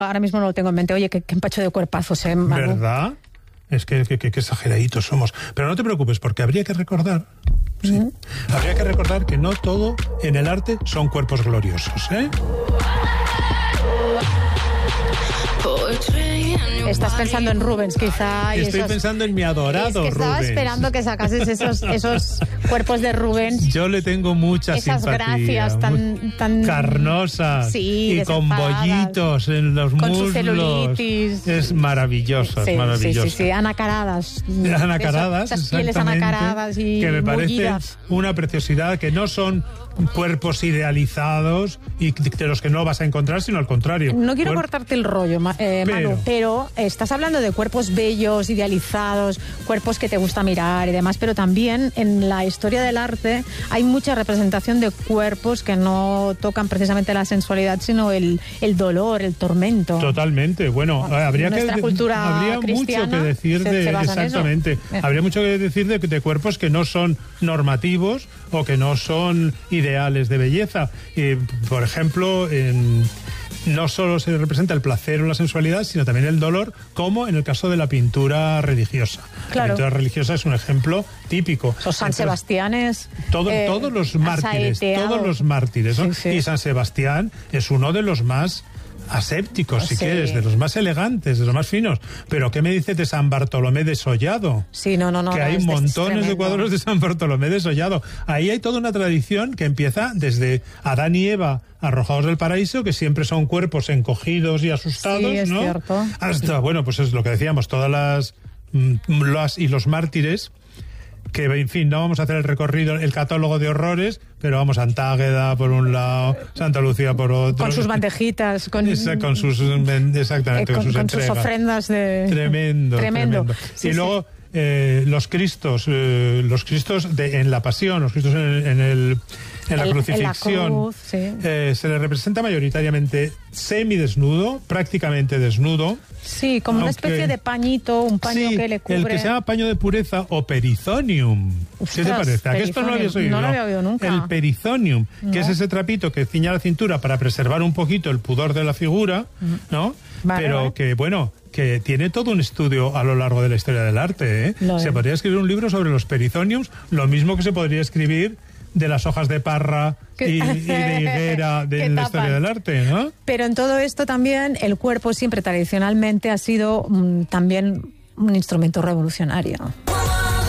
Ahora mismo no lo tengo en mente. Oye, qué empacho de cuerpazos, Manu. ¿Verdad? Es que exageraditos somos. Pero no te preocupes, porque habría que recordar... Sí, habría que recordar que no todo en el arte son cuerpos gloriosos, ¿eh? Estás pensando en Rubens, quizá. Estoy pensando en mi adorado Rubens. Estaba esperando que sacases esos cuerpos de Rubens. Yo le tengo mucha esas simpatía. Esas gracias tan carnosas, sí, y con bollitos en los muslos. Con su celulitis. Es maravilloso, sí, es maravilloso. Sí, anacaradas. Anacaradas, esas pieles anacaradas y que me parece mullidas. Una preciosidad, que no son cuerpos idealizados y de los que no vas a encontrar, sino al contrario. No quiero cortarte el rollo, Manu, pero estás hablando de cuerpos bellos, idealizados, cuerpos que te gusta mirar y demás, pero también en la historia del arte hay mucha representación de cuerpos que no tocan precisamente la sensualidad, sino el dolor, el tormento. Totalmente. Bueno, habría mucho que decir exactamente. Habría mucho que decir de cuerpos que no son normativos o que no son ideales de belleza. Por ejemplo, no solo se representa el placer o la sensualidad, sino también el dolor, como en el caso de la pintura religiosa. Claro. La pintura religiosa es un ejemplo típico. Los San Sebastianes. Todos los mártires, ¿no? Sí. Y San Sebastián es uno de los más asépticos, si quieres, de los más elegantes, de los más finos. Pero ¿qué me dices de San Bartolomé desollado? Sí, no. Que hay montones de cuadros de San Bartolomé desollado. Ahí hay toda una tradición que empieza desde Adán y Eva arrojados del paraíso, que siempre son cuerpos encogidos y asustados, sí, es ¿no? Cierto. Hasta, bueno, pues es lo que decíamos, todas los mártires, que, en fin, no vamos a hacer el recorrido, el catálogo de horrores, pero vamos, Antágueda por un lado, Santa Lucía por otro. Con sus bandejitas, con sus ofrendas de... Tremendo. Sí, y luego los Cristos en la Pasión, los Cristos en la crucifixión, en la cruz, sí. Se le representa mayoritariamente semidesnudo, prácticamente desnudo. Sí, como una especie de pañito, un paño que le cubre. El que se llama paño de pureza o perizonium. ¿Qué te parece? ¿A qué esto no lo habías oído? No lo había oído nunca. El perizonium, que es ese trapito que ciña la cintura para preservar un poquito el pudor de la figura, ¿no? Pero que, bueno, que tiene todo un estudio a lo largo de la historia del arte, ¿eh? Se podría escribir un libro sobre los perizoniums, lo mismo que se podría escribir de las hojas de parra y de higuera de la historia del arte, ¿no? Pero en todo esto también el cuerpo siempre tradicionalmente ha sido también un instrumento revolucionario.